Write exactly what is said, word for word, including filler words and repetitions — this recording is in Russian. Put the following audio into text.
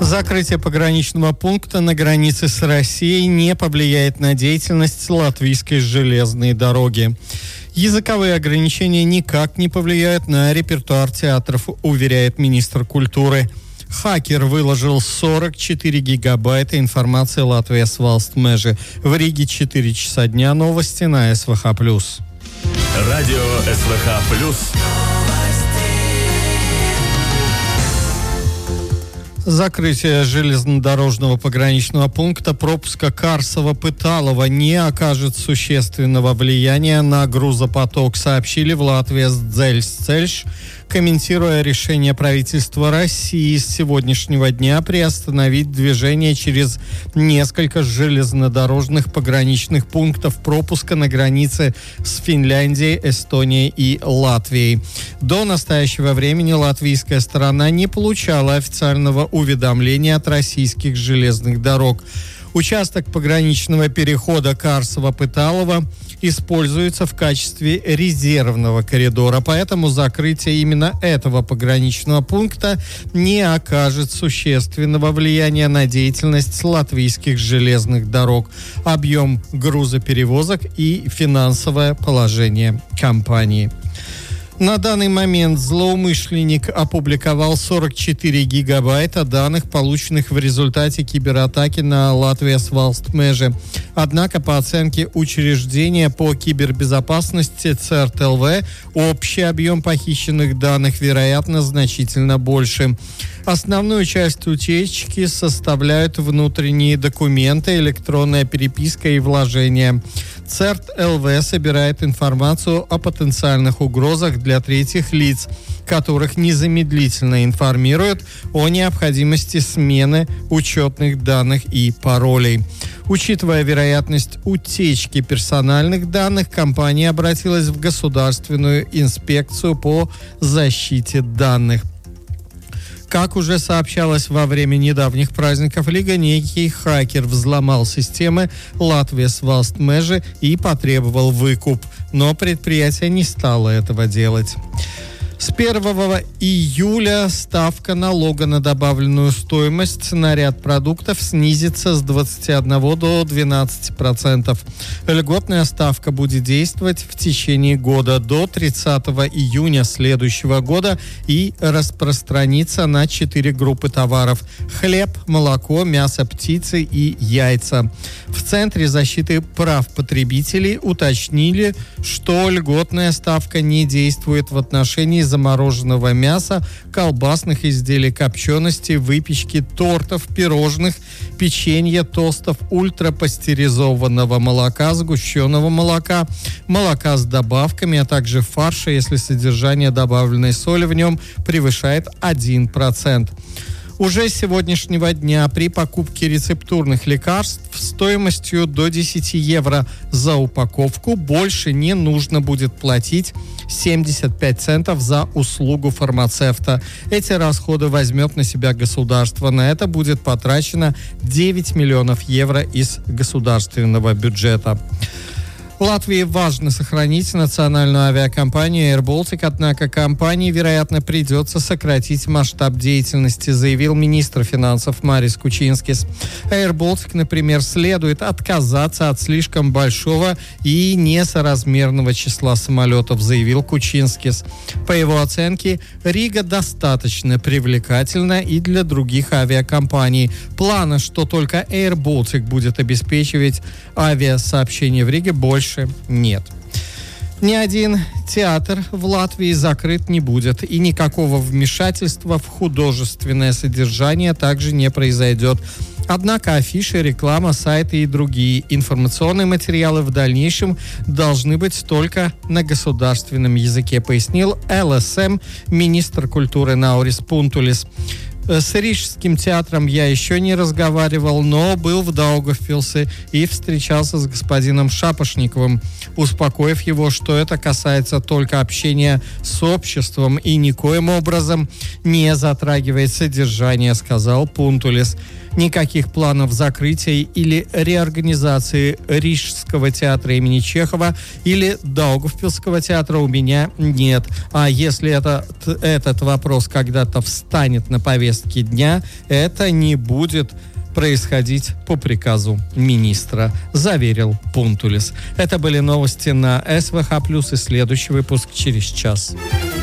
Закрытие пограничного пункта на границе с Россией не повлияет на деятельность латвийской железной дороги. Языковые ограничения никак не повлияют на репертуар театров, уверяет министр культуры. Хакер выложил сорок четыре гигабайта информации Латвijas valsts meži. В Риге четыре часа дня. Новости на эс вэ ха плюс. Радио эс вэ ха плюс. Закрытие железнодорожного пограничного пункта пропуска Карсово-Пыталово не окажет существенного влияния на грузопоток, сообщили в Латвijas-Dzeļsceļš, комментируя решение правительства России с сегодняшнего дня приостановить движение через несколько железнодорожных пограничных пунктов пропуска на границе с Финляндией, Эстонией и Латвией. До настоящего времени латвийская сторона не получала официального уведомления от российских железных дорог. Участок пограничного перехода Карсово-Пыталово используется в качестве резервного коридора, поэтому закрытие именно этого пограничного пункта не окажет существенного влияния на деятельность латвийских железных дорог, объем грузоперевозок и финансовое положение компании. На данный момент злоумышленник опубликовал сорок четыре гигабайта данных, полученных в результате кибератаки на Латвijas valsts meži. Однако, по оценке учреждения по кибербезопасности ЦЕРТ эл вэ, общий объем похищенных данных, вероятно, значительно больше. Основную часть утечки составляют внутренние документы, электронная переписка и вложения. ЦЕРТ эл вэ собирает информацию о потенциальных угрозах для третьих лиц, которых незамедлительно информируют о необходимости смены учетных данных и паролей. Учитывая вероятность утечки персональных данных, компания обратилась в Государственную инспекцию по защите данных. Как уже сообщалось во время недавних праздников Лига, некий хакер взломал системы Латвijas valsts meži и потребовал выкуп, но предприятие не стало этого делать. С первого июля ставка налога на добавленную стоимость на ряд продуктов снизится с двадцати одного до двенадцати процентов. Льготная ставка будет действовать в течение года до тридцатого июня следующего года и распространится на четыре группы товаров: хлеб, молоко, мясо птицы и яйца. В Центре защиты прав потребителей уточнили, что льготная ставка не действует в отношении замороженного мяса, колбасных изделий, копченостей, выпечки, тортов, пирожных, печенья, тостов, ультрапастеризованного молока, сгущенного молока, молока с добавками, а также фарша, если содержание добавленной соли в нем превышает один процент. Уже с сегодняшнего дня при покупке рецептурных лекарств стоимостью до десяти евро за упаковку больше не нужно будет платить семьдесят пять центов за услугу фармацевта. Эти расходы возьмет на себя государство. На это будет потрачено девять миллионов евро из государственного бюджета. Латвии важно сохранить национальную авиакомпанию Air Baltic, однако компании, вероятно, придется сократить масштаб деятельности, заявил министр финансов Марис Кучинскис. Air Baltic, например, следует отказаться от слишком большого и несоразмерного числа самолетов, заявил Кучинскис. По его оценке, Рига достаточно привлекательна и для других авиакомпаний. Плана, что только Air Baltic будет обеспечивать авиасообщение в Риге, больше нет. Ни один театр в Латвии закрыт не будет, и никакого вмешательства в художественное содержание также не произойдет. Однако афиши, реклама, сайты и другие информационные материалы в дальнейшем должны быть только на государственном языке, пояснил эл эс эм министр культуры Наурис Пунтулис. С Рижским театром я еще не разговаривал, но был в Даугавпилсе и встречался с господином Шапошниковым, успокоив его, что это касается только общения с обществом и никоим образом не затрагивает содержание, сказал Пунтулис. Никаких планов закрытия или реорганизации Рижского театра имени Чехова или Даугавпилского театра у меня нет. А если это, этот вопрос когда-то встанет на повестку повестки дня, это не будет происходить по приказу министра, заверил Пунтулис. Это были новости на СВХ+, и следующий выпуск через час.